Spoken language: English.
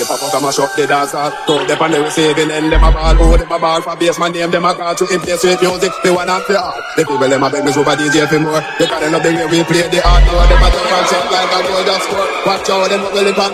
the pop up, mash up the dancer. Throw them on the receiving end, them a ball. Oh, them a ball for bass, my name, them a call to in place with music. They want to play hard. The people, them a beg me super DJ for more. Because they love the way we play the art. Them a jump and check like a goal just score. Watch out, them a will